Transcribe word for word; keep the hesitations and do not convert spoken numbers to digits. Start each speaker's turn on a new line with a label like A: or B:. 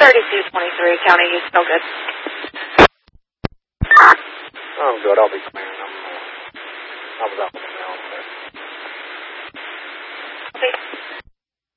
A: thirty-two twenty-three, County, he's still good.
B: I'm good, I'll be clearing. I'm, uh, I was out with